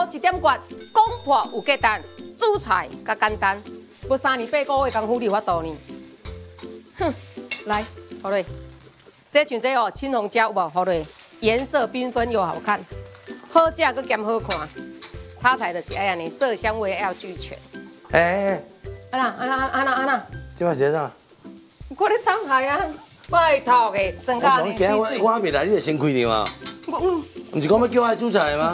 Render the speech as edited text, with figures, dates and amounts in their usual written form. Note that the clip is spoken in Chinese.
1点关，讲破有价值，煮菜较简单，不3年8个月功夫你有法度呢。哼，来，好嘞，这像这哦，青红椒有无？好嘞，颜色缤纷又好看，好食佮兼好看。炒菜就是爱安尼，色香味要俱全。安那， 这摆是啥？ 我咧炒菜啊，拜托个，增加安尼水。 我未来你就先开场啊。 我不是讲要叫我煮菜吗？